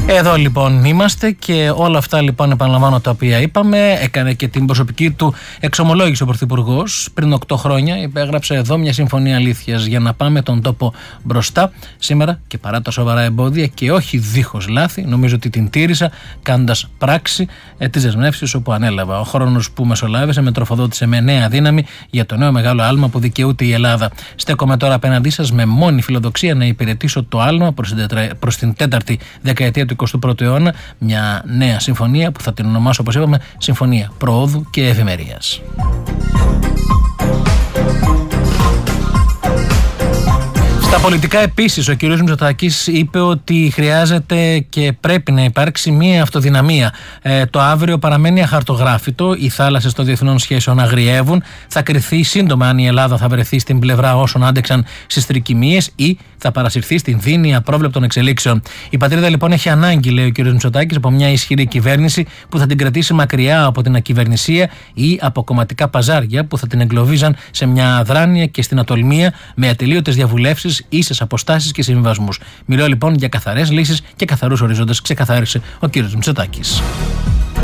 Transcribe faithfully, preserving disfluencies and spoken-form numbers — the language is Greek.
Εδώ λοιπόν είμαστε και όλα αυτά λοιπόν επαναλαμβάνω τα οποία είπαμε. Έκανε και την προσωπική του εξομολόγηση ο Πρωθυπουργός. Πριν οκτώ χρόνια υπέγραψε εδώ μια συμφωνία αλήθειας για να πάμε τον τόπο μπροστά. Σήμερα και παρά τα σοβαρά εμπόδια και όχι δίχως λάθη, νομίζω ότι την τήρησα κάνοντας πράξη ε, τις δεσμεύσεις όπου ανέλαβα. Ο χρόνος που μεσολάβησε με τροφοδότησε με νέα δύναμη για το νέο μεγάλο άλμα που δικαιούται η Ελλάδα. Στέκομαι τώρα απέναντί σας με μόνη φιλοδοξία να υπηρετήσω το άλμα προς την, τετρα... προς την τέταρτη δεκαετία του εικοστού πρώτου αιώνα. Μια νέα συμφωνία που θα την ονομάσω, όπως είπαμε, Συμφωνία Προόδου και Ευημερίας. Στα πολιτικά επίσης ο κ. Μητσοτάκης είπε ότι χρειάζεται και πρέπει να υπάρξει μία αυτοδυναμία. Ε, το αύριο παραμένει αχαρτογράφητο, οι θάλασσες των διεθνών σχέσεων αγριεύουν. Θα κριθεί σύντομα αν η Ελλάδα θα βρεθεί στην πλευρά όσων άντεξαν στις τρικυμίες ή θα παρασυρθεί στην δίνη απρόβλεπτων εξελίξεων. Η πατρίδα λοιπόν έχει ανάγκη, λέει ο κ. Μητσοτάκης, από μια ισχυρή κυβέρνηση που θα την κρατήσει μακριά από την ακυβερνησία ή από κομματικά παζάρια που θα την εγκλωβίζαν σε μια αδράνεια και στην ατολμία με ατελείωτες διαβουλεύσεις, ίσες αποστάσεις και συμβιβασμούς. Μιλώ λοιπόν για καθαρές λύσεις και καθαρούς οριζόντες, ξεκαθάρισε ο κ. Μητσοτάκης.